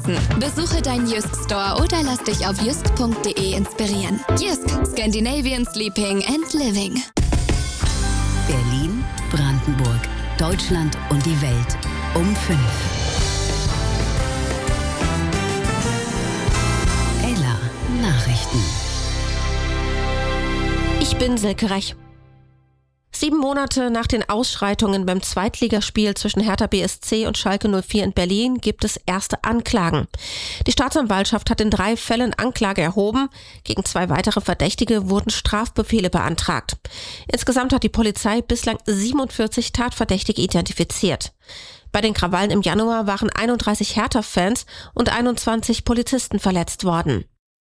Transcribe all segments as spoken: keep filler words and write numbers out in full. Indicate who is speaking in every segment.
Speaker 1: Größen. Besuche deinen Jysk Store oder lass dich auf jysk punkt de inspirieren. Jysk, Scandinavian Sleeping and Living.
Speaker 2: Berlin, Brandenburg, Deutschland und die Welt um fünf. Ella Nachrichten.
Speaker 3: Ich bin Silke Rech. Sieben Monate nach den Ausschreitungen beim Zweitligaspiel zwischen Hertha B S C und Schalke null vier in Berlin gibt es erste Anklagen. Die Staatsanwaltschaft hat in drei Fällen Anklage erhoben. Gegen zwei weitere Verdächtige wurden Strafbefehle beantragt. Insgesamt hat die Polizei bislang siebenundvierzig Tatverdächtige identifiziert. Bei den Krawallen im Januar waren einunddreißig Hertha-Fans und einundzwanzig Polizisten verletzt worden.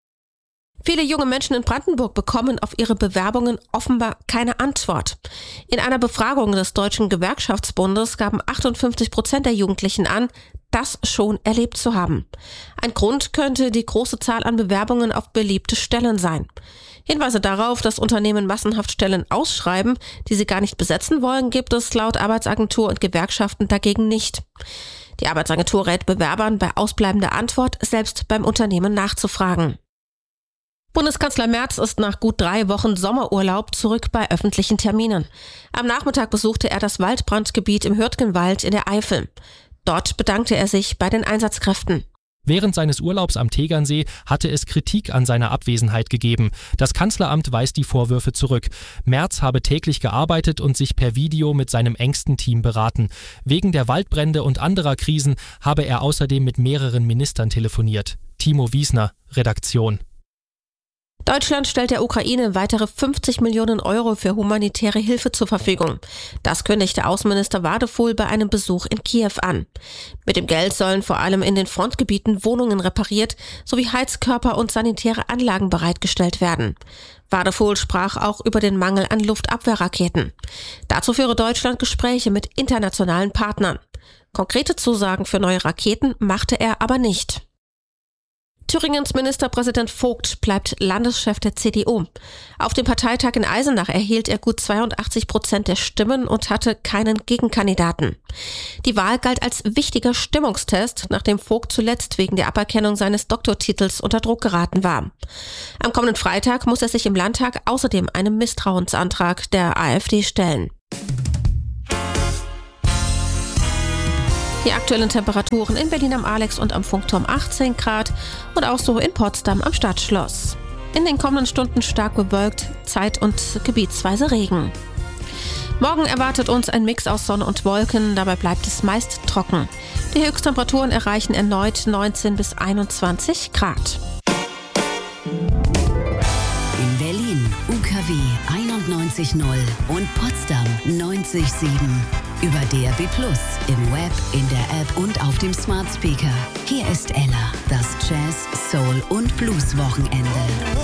Speaker 3: Viele junge Menschen in Brandenburg bekommen auf ihre Bewerbungen offenbar keine Antwort. In einer Befragung des Deutschen Gewerkschaftsbundes gaben achtundfünfzig Prozent der Jugendlichen an, das schon erlebt zu haben. Ein Grund könnte die große Zahl an Bewerbungen auf beliebte Stellen sein. Hinweise darauf, dass Unternehmen massenhaft Stellen ausschreiben, die sie gar nicht besetzen wollen, gibt es laut Arbeitsagentur und Gewerkschaften dagegen nicht. Die Arbeitsagentur rät Bewerbern bei ausbleibender Antwort, selbst beim Unternehmen nachzufragen. Bundeskanzler Merz ist nach gut drei Wochen Sommerurlaub zurück bei öffentlichen Terminen. Am Nachmittag besuchte er das Waldbrandgebiet im Hürtgenwald in der Eifel. Dort bedankte er sich bei den Einsatzkräften.
Speaker 4: Während seines Urlaubs am Tegernsee hatte es Kritik an seiner Abwesenheit gegeben. Das Kanzleramt weist die Vorwürfe zurück. Merz habe täglich gearbeitet und sich per Video mit seinem engsten Team beraten. Wegen der Waldbrände und anderer Krisen habe er außerdem mit mehreren Ministern telefoniert. Timo Wiesner, Redaktion.
Speaker 3: Deutschland stellt der Ukraine weitere fünfzig Millionen Euro für humanitäre Hilfe zur Verfügung. Das kündigte Außenminister Wadefuhl bei einem Besuch in Kiew an. Mit dem Geld sollen vor allem in den Frontgebieten Wohnungen repariert sowie Heizkörper und sanitäre Anlagen bereitgestellt werden. Wadefuhl sprach auch über den Mangel an Luftabwehrraketen. Dazu führe Deutschland Gespräche mit internationalen Partnern. Konkrete Zusagen für neue Raketen machte er aber nicht. Thüringens Ministerpräsident Vogt bleibt Landeschef der C D U. Auf dem Parteitag in Eisenach erhielt er gut zweiundachtzig Prozent der Stimmen und hatte keinen Gegenkandidaten. Die Wahl galt als wichtiger Stimmungstest, nachdem Vogt zuletzt wegen der Aberkennung seines Doktortitels unter Druck geraten war. Am kommenden Freitag muss er sich im Landtag außerdem einem Misstrauensantrag der AfD stellen. Die aktuellen Temperaturen in Berlin am Alex und am Funkturm achtzehn Grad und auch so in Potsdam am Stadtschloss. In den kommenden Stunden stark bewölkt, zeit- und gebietsweise Regen. Morgen erwartet uns ein Mix aus Sonne und Wolken, dabei bleibt es meist trocken. Die Höchsttemperaturen erreichen erneut neunzehn bis einundzwanzig Grad.
Speaker 2: In Berlin U K W einundneunzig Komma null und Potsdam neunzig Komma sieben. Über D A B plus, im Web, in der App und auf dem Smart Speaker. Hier ist Ella, das Jazz, Soul und Blues Wochenende.